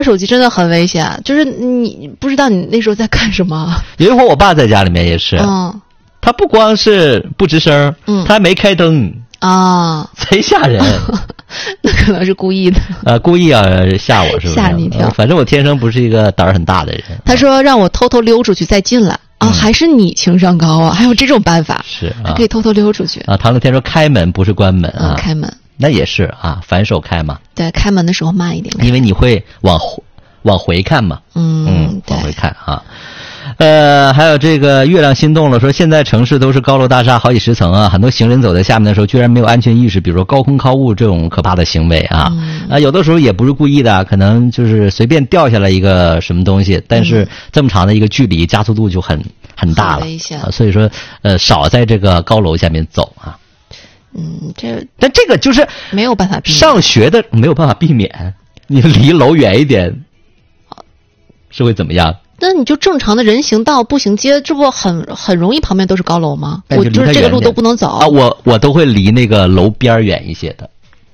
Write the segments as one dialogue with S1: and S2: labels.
S1: 手机真的很危险，就是你不知道你那时候在干什么。
S2: 有一会儿我爸在家里面也是，他不光是不吱声，他还没开灯啊，贼吓人。
S1: 那可能是故意的。
S2: 故意要吓我是不是？
S1: 吓你一跳。
S2: 反正我天生不是一个胆儿很大的人。
S1: 他说让我偷偷溜出去再进来。还是你情商高啊，还有这种办法。
S2: 是
S1: 还可以偷偷溜出去
S2: 啊。唐乐天说开门不是关门啊，
S1: 开门
S2: 那也是啊，反手开嘛。
S1: 对，开门的时候慢一点，
S2: 因为你会往回看嘛。
S1: 对，
S2: 往回看啊。还有这个月亮心动了，说现在城市都是高楼大厦好几十层啊，很多行人走在下面的时候居然没有安全意识，比如说高空靠物这种可怕的行为啊。有的时候也不是故意的，可能就是随便掉下来一个什么东西，但是这么长的一个距离，加速度就很大了，
S1: 危险。
S2: 所以说少在这个高楼下面走啊。但这个就是
S1: 没有办法避免，
S2: 上学的没有办法避免，你离楼远一点是会怎么样？
S1: 那你就正常的人行道、步行街，这不很容易旁边都是高楼吗？我就是这个路都不能走
S2: 啊！我都会离那个楼边远一些的。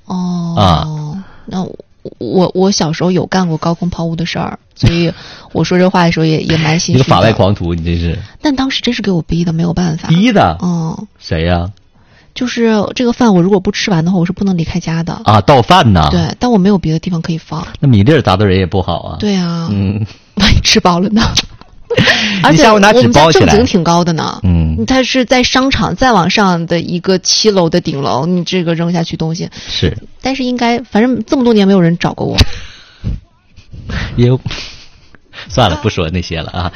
S1: 那我小时候有干过高空抛物的事儿，所以我说这话的时候也蛮心虚的。
S2: 一个法外狂徒，你这是？
S1: 但当时真是给我逼的，没有办法。
S2: 逼的？谁呀？
S1: 就是这个饭，我如果不吃完的话，我是不能离开家的
S2: 啊！倒饭呢？
S1: 对，但我没有别的地方可以放。
S2: 那米粒儿砸到人也不好啊。
S1: 对啊，万一吃饱了呢？而且
S2: 我们家
S1: 正经挺高的呢。它是在商场再往上的一个7楼的顶楼，你这个扔下去东西
S2: 是，
S1: 但是应该反正这么多年没有人找过我。
S2: 也有。算了，不说那些了啊，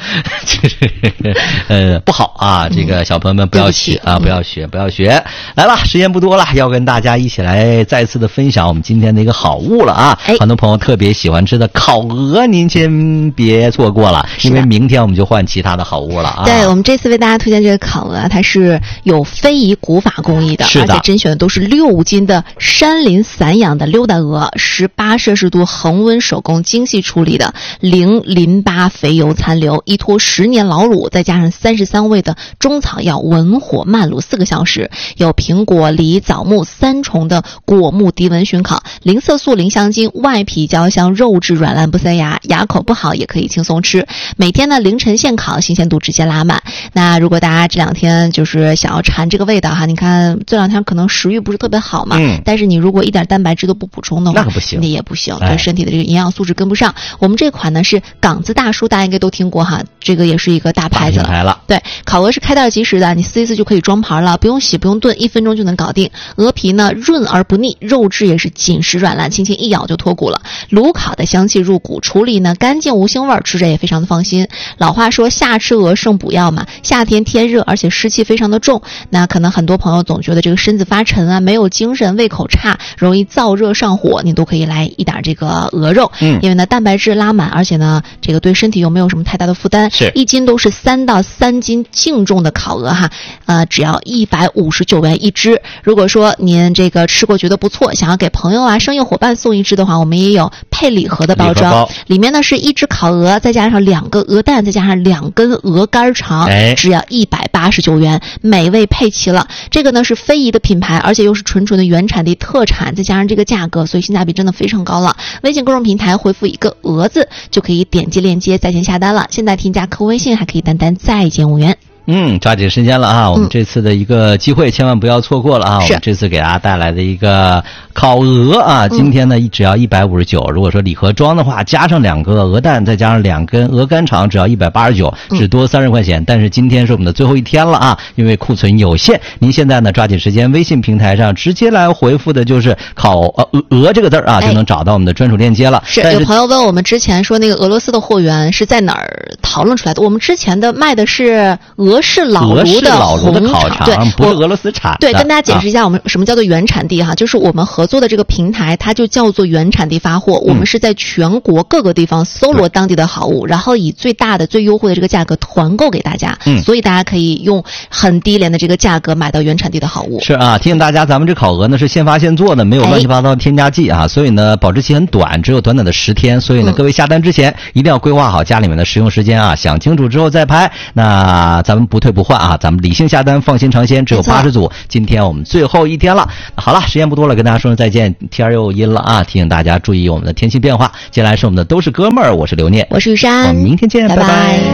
S2: 不好啊，这个小朋友们不要学啊，不要学。来了，时间不多了，要跟大家一起来再次的分享我们今天的一个好物了啊！很多朋友特别喜欢吃的烤鹅，您先别错过了，因为明天我们就换其他的好物了啊！
S1: 对，我们这次为大家推荐这个烤鹅，它是有非遗古法工艺的，而且甄选的都是6斤的山林散养的溜达鹅，18摄氏度恒温手工精细处理的零淋巴肥油残留，依托10年老卤，再加上33味的中草药，文火慢卤4个小时，有苹果、梨、枣木3重的果木低温熏烤，零色素、零香精，外皮焦香，肉质软烂不塞牙，牙口不好也可以轻松吃。每天呢凌晨现烤，新鲜度直接拉满。那如果大家这2天就是想要馋这个味道哈，你看这2天可能食欲不是特别好嘛，但是你如果一点蛋白质都不补充的话，
S2: 那不行，
S1: 那也不行，对身体的这个营养素质跟不上。我们这款呢是港子大叔，大家应该都听过哈，这个也是一个大牌子了。对，烤鹅是开袋即食的，你撕一撕就可以装盘了，不用洗不用炖，1分钟就能搞定。鹅皮呢润而不腻，肉质也是紧实软烂，轻轻一咬就脱骨了。卤烤的香气入骨，处理呢干净无腥味，吃着也非常的放心。老话说夏吃鹅胜补药嘛，夏天天热而且湿气非常的重，那可能很多朋友总觉得这个身子发沉啊，没有精神，胃口差，容易燥热上火，你都可以来一点这个鹅肉，因为呢蛋白质拉满，而且呢这个对身体又没有什么太大的负担，
S2: 是
S1: 1斤都是3到3斤净重的烤鹅哈，只要159元一只。如果说您这个吃过觉得不错，想要给朋友啊、生意伙伴送一只的话，我们也有配礼盒的包装，里面呢是1只烤鹅，再加上2个鹅蛋，再加上2根鹅肝肠，只要189元，美味配齐了。这个呢是非遗的品牌，而且又是纯纯的原产地特产，再加上这个价格，所以性价比真的非常高了。微信公众平台回复一个鹅字，就可以点击链接在线下单了。现在添加客户微信还可以单单再减5元。
S2: 抓紧时间了啊！我们这次的一个机会千万不要错过了啊！我们这次给大家带来的一个烤鹅啊，今天呢只要159，如果说礼盒装的话，加上2个鹅蛋，再加上2根鹅肝肠，只要189，只多30块钱。但是今天是我们的最后一天了啊，因为库存有限，您现在呢抓紧时间，微信平台上直接来回复的就是鹅这个字啊，就能找到我们的专属链接了。
S1: 是有朋友问我们之前说那个俄罗斯的货源是在哪儿讨论出来的？我们之前的卖的是俄式老炉的
S2: 烤肠，
S1: 对，
S2: 不是俄罗斯产的。
S1: 对，跟大家解释一下我们什么叫做原产地哈，就是我们合作的这个平台，它就叫做原产地发货。我们是在全国各个地方搜罗当地的好物，然后以最大的、最优惠的这个价格团购给大家。所以大家可以用很低廉的这个价格买到原产地的好物。
S2: 是啊，提醒大家，咱们这烤鹅呢是现发现做的，没有乱七八糟的添加剂啊，所以呢保质期很短，只有短短的10天。所以呢，各位下单之前一定要规划好家里面的使用时间啊，想清楚之后再拍。那咱们们不退不换啊，咱们理性下单，放心尝鲜，只有80组。今天我们最后一天了，好了，时间不多了，跟大家说声再见。天又阴了啊，提醒大家注意我们的天气变化。接下来是我们的都是哥们儿，我是刘念，
S1: 我是玉珊，
S2: 我们明天见，拜拜。